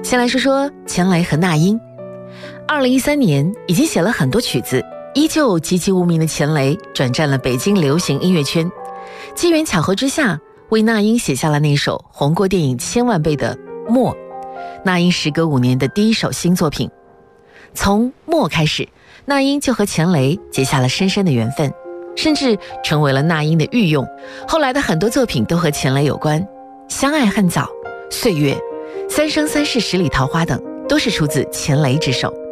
先来说说钱雷和那英。2013年已经写了很多曲子，依旧籍籍无名的钱雷转战了北京流行音乐圈，机缘巧合之下，为那英写下了那首红过电影千万倍的《默》，那英时隔5年的第一首新作品。从《默》开始，那英就和钱雷结下了深深的缘分，甚至成为了那英的御用。后来的很多作品都和钱雷有关，《相爱恨早》、《岁月》、《三生三世十里桃花》等，都是出自钱雷之手。